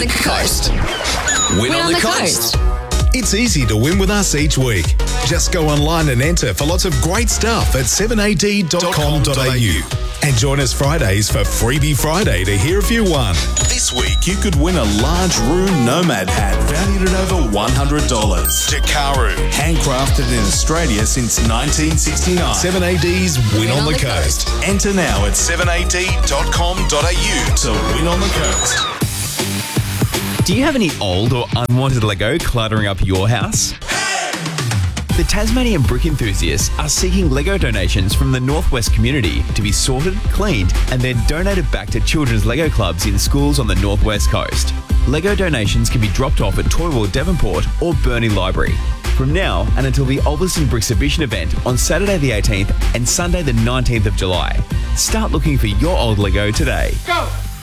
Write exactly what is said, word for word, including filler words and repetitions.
the coast. Win, Win on, on the, the coast. coast. It's easy to win with us each week. Just go online and enter for lots of great stuff at seven a d dot com dot a u. And join us Fridays for Freebie Friday to hear if you won. This week, you could win a large Rune Nomad hat valued at over one hundred dollars. Jakaru, handcrafted in Australia since nineteen sixty-nine. seven A D's Win, on, the, coast. Enter now at seven a d dot com dot a u to win on the coast. Do you have any old or unwanted Lego cluttering up your house? The Tasmanian brick enthusiasts are seeking Lego donations from the Northwest community to be sorted, cleaned, and then donated back to children's Lego clubs in schools on the Northwest coast. Lego donations can be dropped off at Toy World Devonport or Burnie Library. From now and until the Ulverston Brickshibition event on Saturday the eighteenth and Sunday the nineteenth of July. Start looking for your old Lego today. Go!